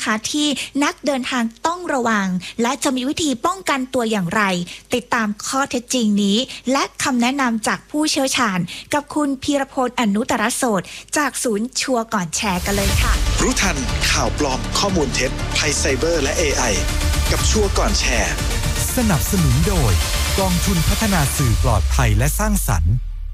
นะคะที่นักเดินทางต้องระวังและจะมีวิธีป้องกันตัวอย่างไรติดตามข้อเท็จจริงนี้และคำแนะนำจากผู้เชี่ยวชาญกับคุณพีรพลอนุตตรโสตจากศูนย์ชัวร์ก่อนแชร์กันเลยค่ะรู้ทันข่าวปลอมข้อมูลเท็จภัยไซเบอร์และ AI กับชัวร์ก่อนแชร์สนับสนุนโดยกองทุนพัฒนาสื่อปลอดภัยและสร้างสรรค์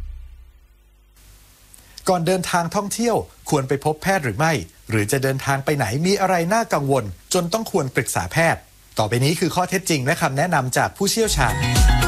ก่อนเดินทางท่องเที่ยวควรไปพบแพทย์หรือไม่หรือจะเดินทางไปไหนมีอะไรน่ากังวลจนต้องควรปรึกษาแพทย์ต่อไปนี้คือข้อเท็จจริงและคำแนะนำจากผู้เชี่ยวชาญ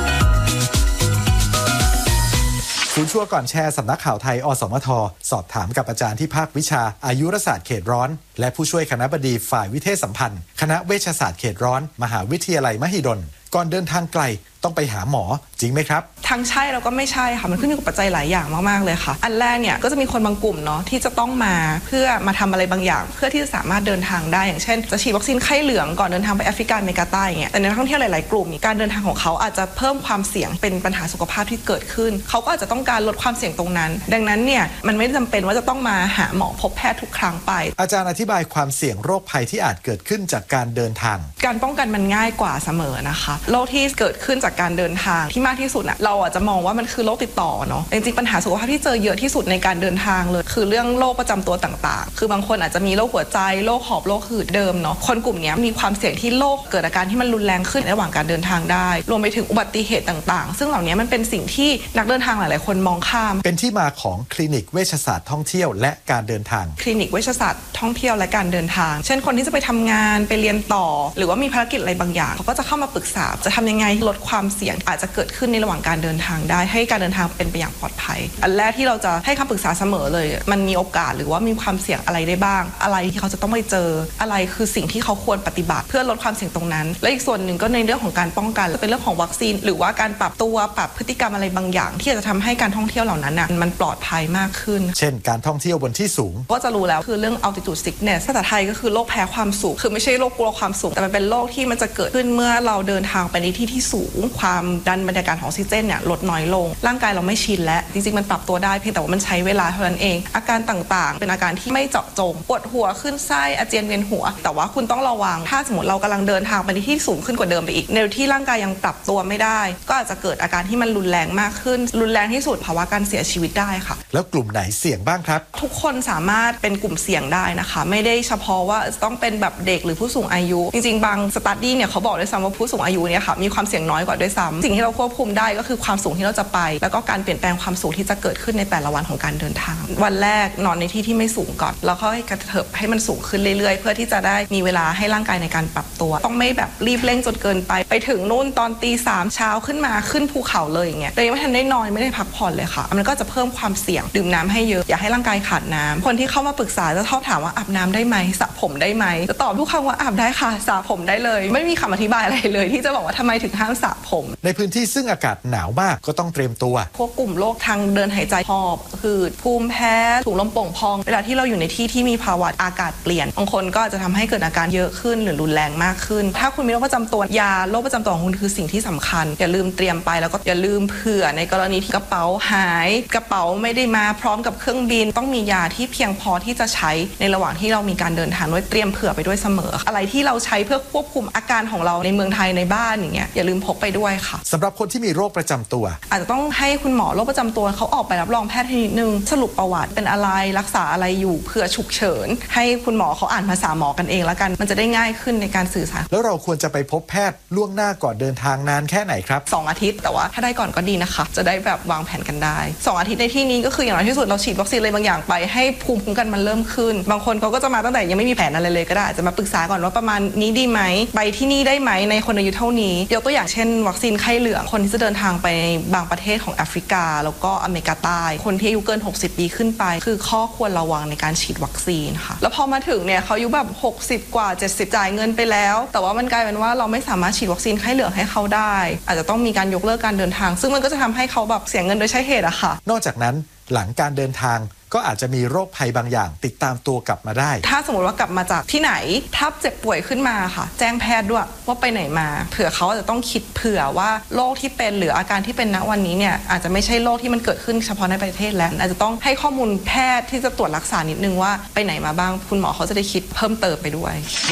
ศูนย์ชัวร์ก่อนแชร์สำนักข่าวไทยอสมทสอบถามกับอาจารย์ที่ภาควิชาอายุรศาสตร์เขตร้อนและผู้ช่วยคณบดีฝ่ายวิเทศสัมพันธ์คณะเวชศาสตร์เขตร้อนมหาวิทยาลัยมหิดลก่อนเดินทางไกลต้องไปหาหมอจริงไหมครับทั้งใช่แล้วก็ไม่ใช่ค่ะมันขึ้นอยู่กับปัจจัยหลายอย่างมากๆเลยค่ะอันแรกเนี่ยก็จะมีคนบางกลุ่มเนาะที่จะต้องมาเพื่อมาทำอะไรบางอย่างเพื่อที่จะสามารถเดินทางได้อย่างเช่นจะฉีดวัคซีนไข้เหลืองก่อนเดินทางไปแอฟริกาอเมริกาใต้อย่างเงี้ยแต่ในนักท่องเที่ยวหลายๆกลุ่มการเดินทางของเขาอาจจะเพิ่มความเสี่ยงเป็นปัญหาสุขภาพที่เกิดขึ้นเขาก็อาจจะต้องการลดความเสี่ยงตรงนั้นดังนั้นเนี่ยมันไม่จำเป็นว่าจะต้องมาหาหมอพบแพทย์ทุกครั้งไปอาจารย์อธิบายความเสี่ยงโรคภัยที่อาจเกิดขึ้นจากการเดินทางการป้องกันมันง่ายกว่าเสมอนะคะโรคที่เกิดขึ้นจากการเดินทางที่มากที่สุดน่ะเราอาจจะมองว่ามันคือโรคติดต่อเนาะจริงๆปัญหาสุขภาพที่เจอเยอะที่สุดในการเดินทางเลยคือเรื่องโรคประจำตัวต่างๆคือบางคนอาจจะมีโรคหัวใจโรคหอบโรคหืดเดิมเนาะคนกลุ่มนี้มีความเสี่ยงที่โรคเกิดอาการที่มันรุนแรงขึ้นระหว่างการเดินทางได้รวมไปถึงอุบัติเหตุต่างๆซึ่งเหล่านี้มันเป็นสิ่งที่นักเดินทางหลายๆคนมองข้ามเป็นที่มาของคลินิกเวชศาสตร์ท่องเที่ยวและการเดินทางคลินิกเวชศาสตร์ท่องเที่ยวและการเดินทางเช่นคนที่จะไปทำงานไปเรียนต่อหรือว่ามีภารกิจอะไรบางอย่างเขาก็จะเข้ามาปรึกษาจะทำยังไงลดความเสี่ยงอาจจะเกิดขึ้นในระหว่างการเดินทางได้ให้การเดินทางเป็นไปอย่างปลอดภัยอันแรกที่เราจะให้คำปรึกษาเสมอเลยมันมีโอกาสหรือว่ามีความเสี่ยงอะไรได้บ้างอะไรที่เขาจะต้องไปเจออะไรคือสิ่งที่เขาควรปฏิบัติเพื่อลดความเสี่ยงตรงนั้นและอีกส่วนหนึ่งก็ในเรื่องของการป้องกันเป็นเรื่องของวัคซีนหรือว่าการปรับตัวปรับพฤติกรรมอะไรบางอย่างที่จะทำให้การท่องเที่ยวเหล่านั้นมันปลอดภัยมากขึ้นเช่นการท่องเที่ยวบนที่สูงก็จะรู้แล้วคือเรื่อง altitude sickness ภาษาไทยก็คือโรคแพ้ความสูงคือไม่ใช่โรคกลัวความสูงแต่มันเป็นโรคที่มันจะเกิดขึ้นเมื่อเราเดินทางไปในที่ที่สูงความดันบรรยากาศของออกซิเจนเนี่ยลดน้อยลงร่างกายเราไม่ชินและจริงๆมันปรับตัวได้เพียงแต่ว่ามันใช้เวลาเท่านั้นเองอาการต่างๆเป็นอาการที่ไม่เจาะจงปวดหัวขึ้นไส้อาเจียนเวียนหัวแต่ว่าคุณต้องระวังถ้าสมมติเรากำลังเดินทางไปในที่สูงขึ้นกว่าเดิมไปอีกในที่ร่างกายยังปรับตัวไม่ได้ก็อาจจะเกิดอาการที่มันรุนแรงมากขึ้นรุนแรงที่สุดภาวะการเสียชีวิตได้ค่ะแล้วกลุ่มไหนเสี่ยงบ้างครับทุกคนสามารถเป็นกลุ่มเสี่ยงได้นะคะไม่ได้เฉพาะว่าต้องเป็นแบบเด็กหรือผู้สูงอายุจริงๆบางสตั๊ดดี้เนี่ยเขาบอกด้วยซ้ำว่าผู้สูงอายุเนี่ยค่ะมีความเสี่ยงน้อยกว่าด้วยซ้ำสิ่งที่เราควบคุมได้ก็คือความสูงที่เราจะไปแล้วก็การเปลี่ยนแปลงความสูงที่จะเกิดขึ้นในแต่ละวันของการเดินทางวันแรกนอนในที่ที่ไม่สูงก่อนแล้วค่อยกระเถิบให้มันสูงขึ้นเรื่อยๆเพื่อที่จะได้มีเวลาให้ร่างกายในการปรับตัวต้องไม่แบบรีบเร่งจนเกินไปถึงนู่นตอนตี 3เช้าขึ้นมาขึ้นภูเขาเลยอย่างเงี้ยแต่ยังไม่ทันได้นอนไม่ได้พักผ่อนเลยค่ะมันก็จะเพิ่มความเสี่ยงดื่มน้ำให้เยอะอย่าให้ร่างกายขาดน้ำคนที่เข้ามาปรึกษาจะชอบถามว่าอาบน้ำได้ไหมสระผมได้ไหมจะตอบทุกครั้งว่าอาบได้ค่ะสระผมได้เลยไม่มีคำอธิบายอะไรเลยที่จะบอกว่าทำไมถึงห้ามสระผมในพื้นที่ซึ่งอากาศหนาวมากก็ต้องเตรียมตัวพวกกลุ่มโรคทางเดินหายใจหอบหืดภูมิแพ้ถุงลมโป่งพองเวลาที่เราอยู่ในที่ที่มีภาวะอากาศเปลี่ยนบางคนก็จะทำให้เกิดอาการเยอะขึ้นหรือรุนแรงมากขึ้นถ้าคุณมีโรคประจำตัวยาโรคประจำตัวของคุณคือสิ่งที่สำคัญอย่าลืมเตรียมไปแล้วก็อย่าลืมเผื่อในกรณีที่กระเป๋าหายกระเป๋าไม่ได้มาพร้อมกับเครื่องบินต้องมียาที่เพียงพอที่จะใช้ในระหว่างที่เรามีการเดินทางด้วยเตรียมเผื่อไปด้วยเสมออะไรที่เราใช้เพื่อควบคุมอาการของเราในเมืองไทยในบ้านอย่างเงี้ยอย่าลืมพกไปด้วยค่ะสำหรับคนที่มีโรคประจำตัวอาจจะต้องให้คุณหมอโรคประจำตัวเขาออกไปรับรองแพทย์นิดนึงสรุปประวัติเป็นอะไรรักษาอะไรอยู่เผื่อฉุกเฉินให้คุณหมอเขาอ่านภาษาหมอกันเองแล้วกันมันจะได้ง่ายขึ้นในการสื่อสารแล้วเราควรจะไปพบแพทย์ล่วงหน้าก่อนเดินทางนานแค่ไหนครับ 2 อาทิตย์แต่ว่าถ้าได้ก่อนก็ดีนะคะจะได้แบบวางแผนกันได้2 อาทิตย์ในที่นี้ก็คืออย่างน้อยที่สุดเราฉีดวัคซีนอะไรบางอย่างไปให้ภูมิคุ้มกันมันเริ่มขึ้นบางคนเขาก็จะมาตั้งแต่ยังไม่มีแผนอะไรเลยก็ได้จะมาปรึกษาก่อนว่าประมาณนี้ดีไหมไปที่นี่ได้ไหมในคนอายุเท่านี้ยกตัวอย่างเช่นวัคซีนไข้เหลืองคนที่จะเดินทางไปบางประเทศของแอฟริกาแล้วก็อเมริกาใต้คนที่อายุเกิน60 ปีขึ้นไปคือข้อควรระวังในการฉีดวัคซีนค่ะแล้วพอมาถึงเนี่ยเขาอายุแบบ60 กว่า70จ่ายเงินไปแล้วแต่ว่ามันกลายเป็นว่าเราไม่สามารถฉีดวัคซีนไข้เหลืองให้เขาได้อาจจะต้องมีการยกเลิกการเดินทางซึ่งมันก็จะทำให้เขาแบบเสียเงินโดยใช้เหตุอะค่ะนอกจากนั้นหลังการเดินทางก็อาจจะมีโรคภัยบางอย่างติดตามตัวกลับมาได้ถ้าสมมติว่ากลับมาจากที่ไหนถ้าเจ็บป่วยขึ้นมาค่ะแจ้งแพทย์ด้วยว่าไปไหนมาเผื่อเขาจะต้องคิดเผื่อว่าโรคที่เป็นหรืออาการที่เป็นณวันนี้เนี่ยอาจจะไม่ใช่โรคที่มันเกิดขึ้นเฉพาะในประเทศแล้วอาจจะต้องให้ข้อมูลแพทย์ที่จะตรวจรักษานิดนึงว่าไปไหนมาบ้างคุณหมอเขาจะได้คิดเพิ่มเติมไปด้วย